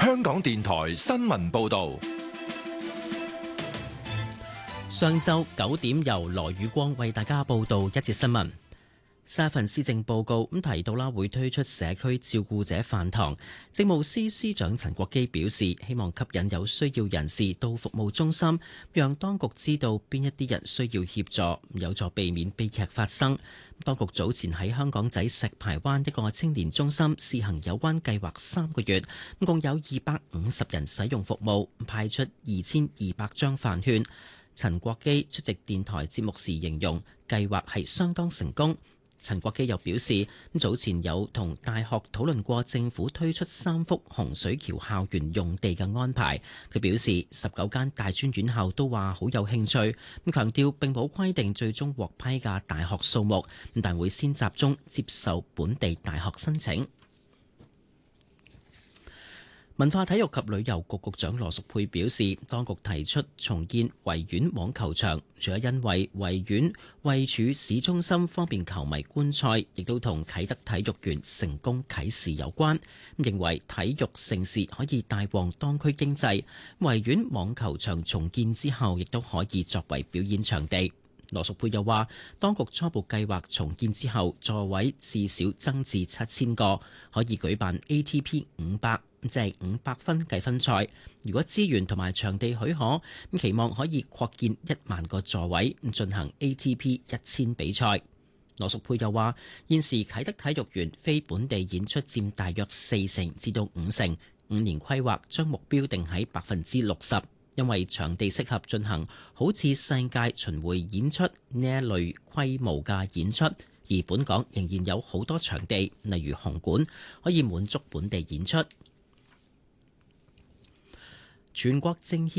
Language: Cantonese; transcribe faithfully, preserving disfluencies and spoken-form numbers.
香港電台新聞報道。 上晝九點，由羅宇光為大家報道一節新聞。沙份施政報告咁提到啦，會推出社區照顧者飯堂。政務司司長陳國基表示，希望吸引有需要人士到服務中心，讓當局知道邊一啲人需要協助，有助避免悲劇發生。當局早前喺香港仔石排灣一個青年中心試行有關計劃三個月，共有二百五十人使用服務，派出二千二百張飯券。陳國基出席電台節目時形容計劃係相當成功。陳國基又表示，早前有同大學討論過政府推出三幅洪水橋校園用地嘅安排。佢表示，十九間大專院校都話好有興趣，咁強調並冇規定最終獲批嘅大學數目，但會先集中接受本地大學申請。文化體育及旅遊局局長羅淑佩表示，當局提出重建維園網球場，除咗因為維園位處市中心方便球迷觀賽，亦都同啟德體育園成功啟事有關。認為體育盛事可以帶旺當區經濟，維園網球場重建之後，亦都可以作為表演場地。羅淑佩又話，當局初步計劃重建之後，座位至少增至七千個，可以舉辦 A T P 五百，即係五百分計分賽。如果資源同埋場地許可，咁期望可以擴建一萬個座位，進行 A T P 一千比賽。羅淑佩又話，現時啟德體育園非本地演出佔大約四成至到五成，五年規劃將目標定喺百分之六十。因為場地適合進行好似世界巡迴演出呢一類規模嘅演出，而本港仍然有好多場地，例如紅館，可以滿足本地演出。全國政協